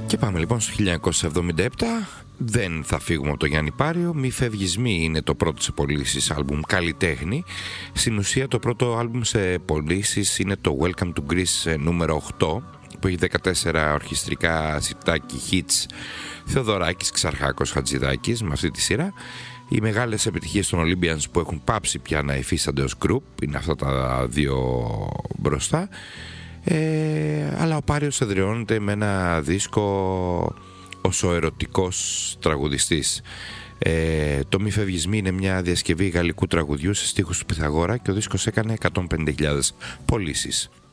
Και πάμε λοιπόν στο 1977. Δεν θα φύγουμε από το Γιάννη Πάριο. Μη φεύγεις μη είναι το πρώτο σε πωλήσεις άλμπουμ καλλιτέχνη. Στην ουσία το πρώτο άλμπουμ σε πωλήσεις είναι το Welcome to Greece νούμερο 8, που έχει 14 ορχιστρικά σιτάκι hits. Θεοδωράκης, Ξαρχάκος, Χατζηδάκης, με αυτή τη σειρά. Οι μεγάλες επιτυχίες των Olympians που έχουν πάψει πια να υφίστανται ως group είναι αυτά τα δύο μπροστά. Αλλά ο Πάριος εδραιώνεται με ένα δίσκο ως ο ερωτικός τραγουδιστής. Το Μη φεύγεις μη είναι μια διασκευή γαλλικού τραγουδιού σε στίχους του Πυθαγόρα και ο δίσκος έκανε 150.000 πωλήσεις.